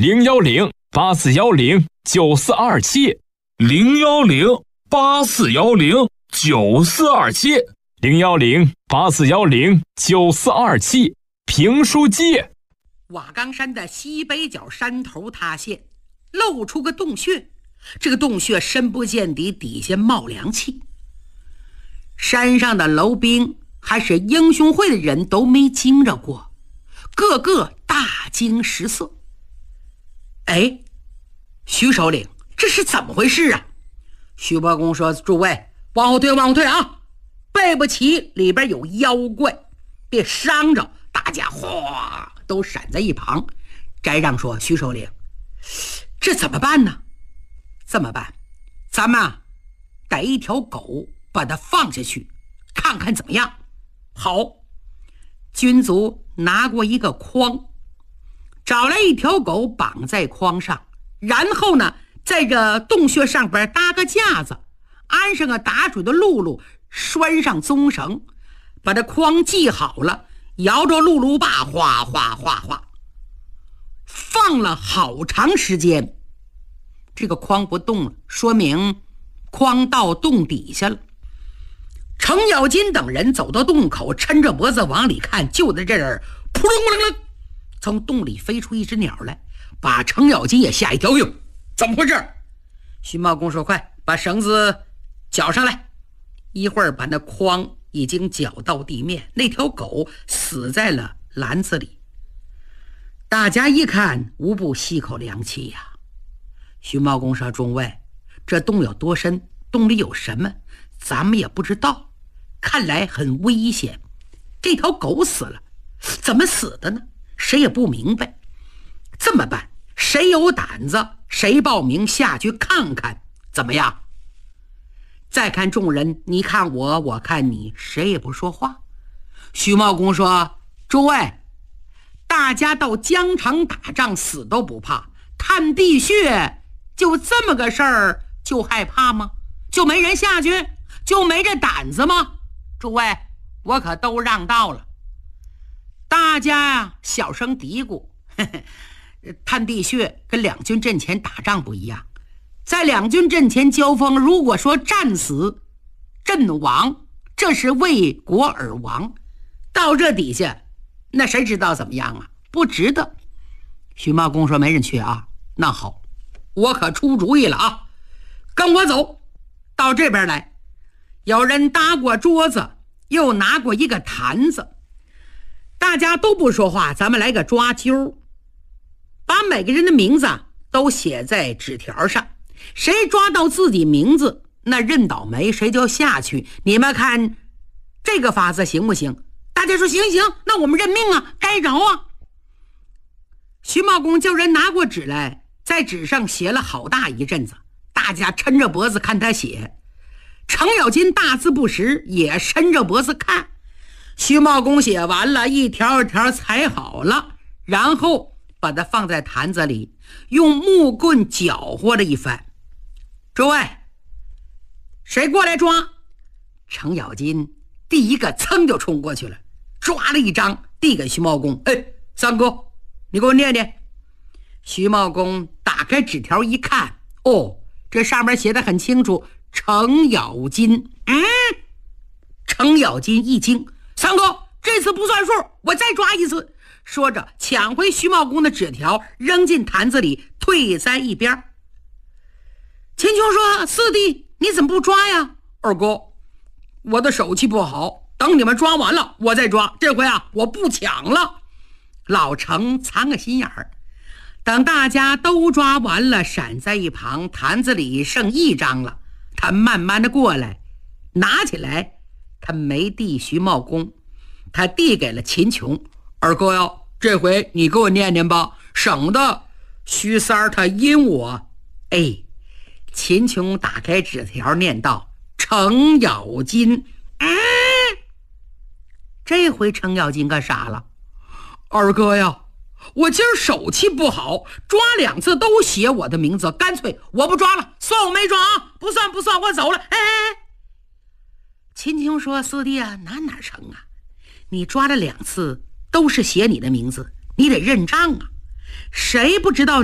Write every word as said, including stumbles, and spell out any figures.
零幺零八四幺零九四二七， 零幺零八四幺零九四二七， 零幺零八四幺零九四二七，评书界。 瓦岗山的西北角山头塌陷，露出个洞穴，这个洞穴深不见底，底下冒凉气。山上的楼兵还是英雄会的人都没惊着过，个个大惊失色。哎，徐首领，这是怎么回事啊？徐伯公说：诸位往后退往后退啊，背不起里边有妖怪，别伤着。大家哗都闪在一旁。翟让说：徐首领，这怎么办呢？这么办，咱们啊逮一条狗把它放下去看看怎么样。好，军卒拿过一个筐，找来一条狗绑在筐上，然后呢在这洞穴上边搭个架子，安上个打水的辘轳，拴上棕绳，把这筐系好了，摇着辘轳把哗哗哗哗放了好长时间，这个筐不动了，说明筐到洞底下了。程咬金等人走到洞口，抻着脖子往里看，就在这儿扑棱扑棱棱，从洞里飞出一只鸟来，把程咬金也吓一跳。哟，怎么回事？徐茂公说：快把绳子绞上来。一会儿把那筐已经绞到地面，那条狗死在了篮子里。大家一看，无不吸口凉气呀。徐茂公说：众位，这洞有多深，洞里有什么咱们也不知道，看来很危险。这条狗死了，怎么死的呢？谁也不明白。这么办，谁有胆子谁报名下去看看，怎么样？再看众人，你看我，我看你，谁也不说话。徐茂公说：诸位，大家到疆场打仗死都不怕，探地穴就这么个事儿就害怕吗？就没人下去？就没这胆子吗？诸位，我可都让道了。大家呀、啊、小声嘀咕，呵呵，探地穴跟两军阵前打仗不一样，在两军阵前交锋，如果说战死阵亡，这是为国而亡，到这底下那谁知道怎么样啊？不值得。徐茂公说：没人去啊。那好，我可出主意了啊，跟我走到这边来。有人搭过桌子，又拿过一个坛子，大家都不说话，咱们来个抓阄，把每个人的名字都写在纸条上，谁抓到自己名字那认倒霉，谁就下去。你们看这个法子行不行？大家说行行，那我们认命啊，该着啊。徐茂公叫人拿过纸来，在纸上写了好大一阵子，大家抻着脖子看他写。程咬金大字不识，也伸着脖子看。徐茂公写完了，一条一条裁好了，然后把它放在坛子里，用木棍搅和了一番。诸位，谁过来抓？程咬金第一个噌就冲过去了，抓了一张递给徐茂公。哎，三哥，你给我念念。徐茂公打开纸条一看，哦，这上面写得很清楚，程咬金。嗯，程咬金一惊，三哥，这次不算数，我再抓一次。说着抢回徐茂公的纸条，扔进坛子里，退在一边。秦琼说：四弟，你怎么不抓呀？二哥，我的手气不好，等你们抓完了我再抓，这回啊我不抢了。老程藏个心眼儿，等大家都抓完了，闪在一旁，坛子里剩一张了，他慢慢的过来，拿起来，他没递徐茂公，他递给了秦琼。二哥呀，这回你给我念念吧，省得徐三儿他阴我。哎，秦琼打开纸条念道：程咬金。嗯，这回程咬金可傻了。二哥呀，我今儿手气不好，抓两次都写我的名字，干脆我不抓了，算我没抓啊，不算不算，我走了。哎，秦琼说：四弟啊，哪哪成啊，你抓了两次都是写你的名字，你得认账啊，谁不知道